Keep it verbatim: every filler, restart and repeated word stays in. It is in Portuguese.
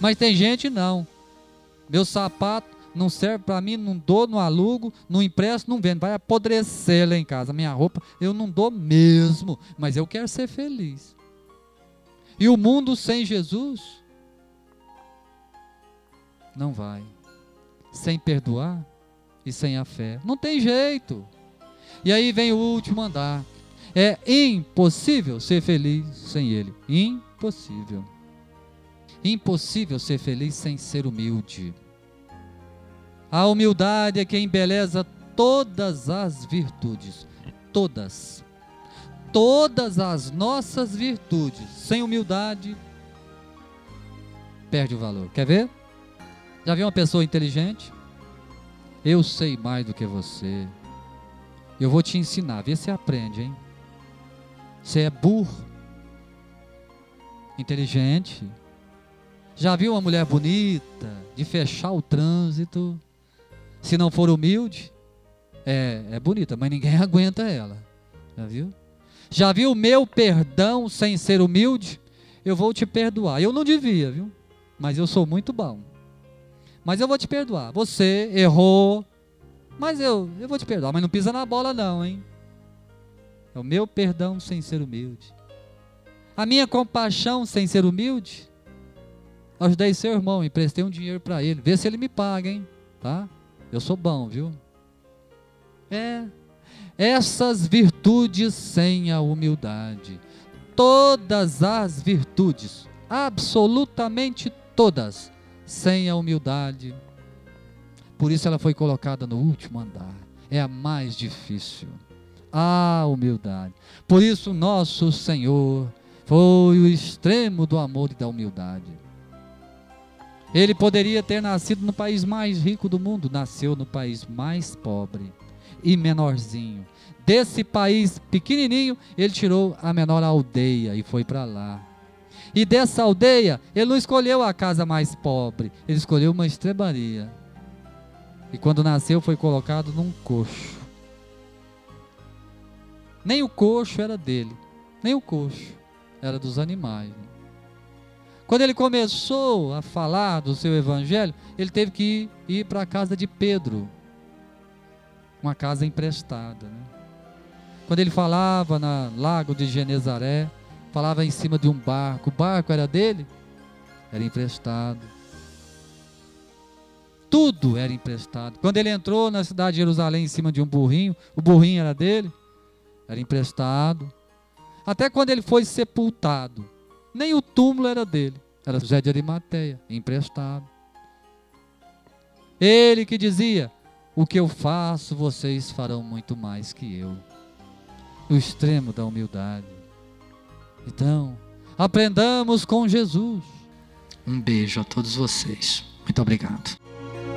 Mas tem gente não. Meu sapato não serve para mim, não dou, não alugo, não empresto, não vendo. Vai apodrecer lá em casa. Minha roupa eu não dou mesmo, mas eu quero ser feliz. E o mundo sem Jesus não vai. Sem perdoar e sem a fé. Não tem jeito. E aí vem o último andar. É impossível ser feliz sem Ele. Impossível. Impossível ser feliz sem ser humilde. A humildade é que embeleza todas as virtudes. Todas. Todas as nossas virtudes. Sem humildade, perde o valor. Quer ver? Já viu uma pessoa inteligente? Eu sei mais do que você. Eu vou te ensinar. Vê se você aprende, hein? Você é burro. Inteligente. Já viu uma mulher bonita, de fechar o trânsito? Se não for humilde, é, é bonita, mas ninguém aguenta ela. Já viu? Já viu o meu perdão sem ser humilde? Eu vou te perdoar. Eu não devia, viu? Mas eu sou muito bom. Mas eu vou te perdoar. Você errou, mas eu, eu vou te perdoar. Mas não pisa na bola não, hein? É o meu perdão sem ser humilde. A minha compaixão sem ser humilde. Ajudei seu irmão, emprestei um dinheiro para ele. Vê se ele me paga, hein? Tá? Eu sou bom, viu? É. Essas virtudes sem a humildade. Todas as virtudes, absolutamente todas, sem a humildade. Por isso ela foi colocada no último andar. É a mais difícil. A humildade. Por isso nosso Senhor foi o extremo do amor e da humildade. Ele poderia ter nascido no país mais rico do mundo. Nasceu no país mais pobre e menorzinho. Desse país pequenininho, ele tirou a menor aldeia e foi para lá. E dessa aldeia, ele não escolheu a casa mais pobre, ele escolheu uma estrebaria. E quando nasceu, foi colocado num coxo. Nem o coxo era dele, nem o coxo, era dos animais. Quando ele começou a falar do seu evangelho, ele teve que ir, ir para a casa de Pedro, uma casa emprestada, né? Quando ele falava no lago de Genezaré, falava em cima de um barco. O barco era dele? Era emprestado. Tudo era emprestado. Quando ele entrou na cidade de Jerusalém em cima de um burrinho, o burrinho era dele? Era emprestado. Até quando ele foi sepultado, nem o túmulo era dele. Era José de Arimateia, emprestado. Ele que dizia: o que eu faço, vocês farão muito mais que eu. O extremo da humildade. Então, aprendamos com Jesus. Um beijo a todos vocês. Muito obrigado.